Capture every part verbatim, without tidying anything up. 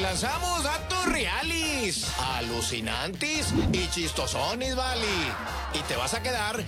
lanzamos datos reales, alucinantes y chistosones, vale. Y te vas a quedar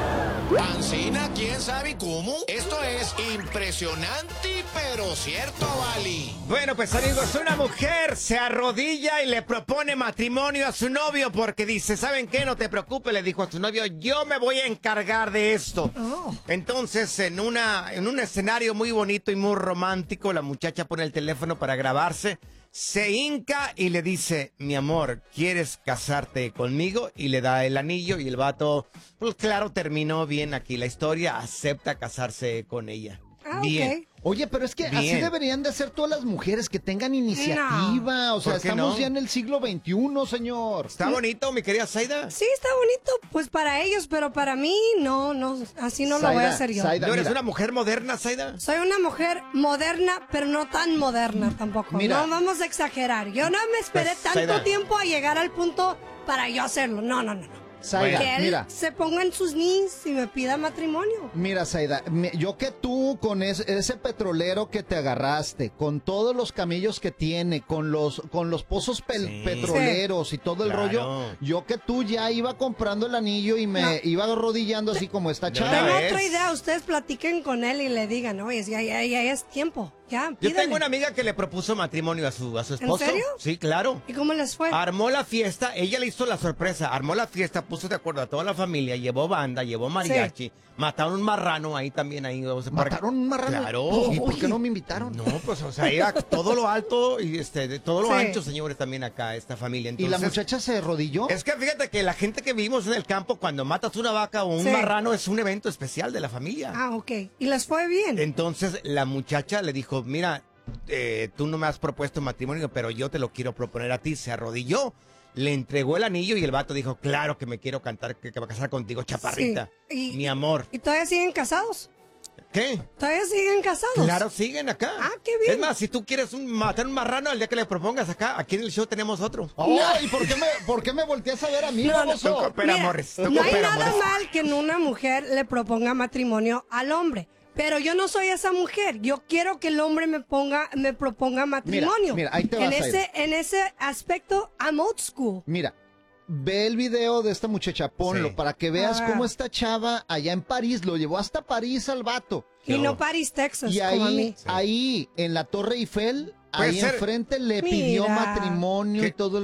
pancina, quién sabe cómo. Esto es impresionante, pero cierto, vale. Bueno, pues amigos, una mujer se arrodilla y le propone matrimonio a su novio porque dice, ¿saben qué? No te preocupes, le dijo a su novio, yo me voy a encargar de esto. Oh. Entonces, en una, en un escenario muy bonito y muy romántico, la muchacha pone el teléfono para grabarse, se hinca y le dice, mi amor, ¿quieres casarte conmigo? Y le da el anillo y el vato, pues claro, terminó bien aquí la historia, acepta casarse con ella. Ah, bien. okay. Oye, pero es que Bien. así deberían de ser todas las mujeres, que tengan iniciativa. No. O sea, ¿Por qué estamos no? ya en el siglo veintiuno, señor. ¿Está bonito, mi querida Zaida? Sí, está bonito, pues para ellos, pero para mí no, no, así no lo voy a Zaida, hacer yo. Zaida, ¿No eres mira. una mujer moderna, Zaida? Soy una mujer moderna, pero no tan moderna tampoco. Mira. No vamos a exagerar. Yo no me esperé Pues, tanto Zaida. tiempo a llegar al punto para yo hacerlo. No, no, no, no. Zaida, Que él mira. se ponga en sus knees y me pida matrimonio. Mira, Zaida, me- yo que tú con ese, ese petrolero que te agarraste, con todos los camellos que tiene, con los con los pozos pel- Sí. petroleros y todo el Claro. rollo, yo que tú ya iba comprando el anillo y me No. iba arrodillando así como esta No. chava. Tengo ves? otra idea. Ustedes platiquen con él y le digan, oye, ya, ya, ya es tiempo. Ya, Yo pídale. tengo una amiga que le propuso matrimonio a su, a su esposo. serio? Sí, claro. ¿Y cómo les fue? Armó la fiesta, ella le hizo la sorpresa, armó la fiesta, puso de acuerdo a toda la familia, llevó banda, llevó mariachi, mataron un marrano ahí también, ahí. O sea, para- ¿Mataron un marrano? Claro. ¿Y por qué no me invitaron? No, pues, o sea, era todo lo alto y este, de todo lo Sí. ancho, señores, también acá, esta familia. ¿Y la Entonces, muchacha se arrodilló? es que fíjate que la gente que vivimos en el campo, cuando matas una vaca o un Sí. marrano, es un evento especial de la familia. Ah, ok. ¿Y les fue bien? Entonces la muchacha le dijo, mira, eh, tú no me has propuesto matrimonio, pero yo te lo quiero proponer a ti. Se arrodilló, le entregó el anillo y el vato dijo, claro que me quiero cantar, que, que va a casar contigo, chaparrita. Sí. Y- Mi amor. ¿Y todavía siguen casados? ¿Qué? ¿Todavía siguen casados? Claro, siguen acá. Ah, qué bien. Es más, si tú quieres un, matar un marrano, el día que le propongas acá, aquí en el show tenemos otro. Oh, ¿y por qué, me, por qué me volteas a ver a mí, No, no. baboso? Tú coopera, Mira, Morris. Tú no hay coopera, nada Morris. mal que una mujer le proponga matrimonio al hombre. Pero yo no soy esa mujer. Yo quiero que el hombre me ponga, me proponga matrimonio. mira, ahí te va, en Zaida. ese, en ese aspecto, I'm old school. Mira, ve el video de esta muchacha, ponlo, Sí. para que veas Ah. cómo esta chava allá en París, lo llevó hasta París al vato. Y Yo. no Paris, Texas, Y como a ahí, mí. ahí, en la Torre Eiffel, Puede ahí ser. enfrente le pidió Mira. matrimonio y ¿Qué? todo el